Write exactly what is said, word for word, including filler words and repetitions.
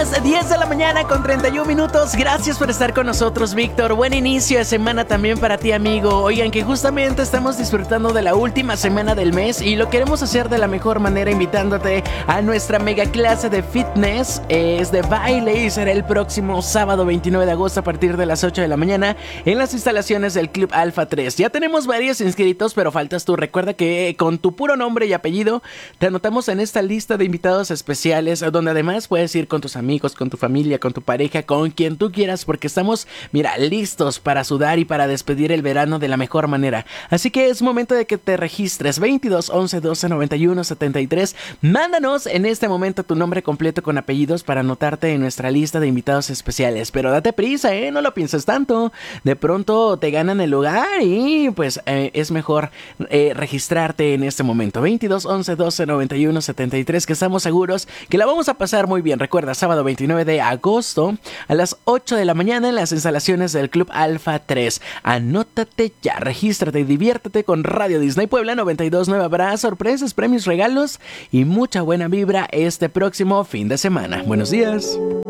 días, diez de la mañana con treinta y un minutos. Gracias por estar con nosotros, Víctor. Buen inicio de semana también para ti, amigo. Oigan, que justamente estamos disfrutando de la última semana del mes y lo queremos hacer de la mejor manera invitándote a nuestra mega clase de fitness. Es de baile y será el próximo sábado veintinueve de agosto a partir de las ocho de la mañana en las instalaciones del Club Alfa tres. Ya tenemos varios inscritos, pero faltas tú. Recuerda que con tu puro nombre y apellido te anotamos en esta lista de invitados especiales, donde además puedes ir con tus amigos, con tu familia, con tu pareja, con quien tú quieras, porque estamos, mira, listos para sudar y para despedir el verano de la mejor manera. Así que es momento de que te registres. Veintidós once doce noventa y uno setenta y tres. Mándanos en este momento tu nombre completo con apellidos para anotarte en nuestra lista de invitados especiales. Pero date prisa, eh, no lo pienses tanto. De pronto te ganan el lugar y pues eh, es mejor eh, registrarte en este momento. Veintidós once doce noventa y uno setenta y tres, que estamos seguros que la vamos a pasar muy bien. Recuerda, sábado veintinueve de agosto a las ocho de la mañana en las instalaciones del Club Alfa tres. Anótate ya, regístrate y diviértete con Radio Disney Puebla noventa y dos punto nueve. Habrá sorpresas, premios, regalos y mucha buena vibra este próximo fin de semana. Buenos días.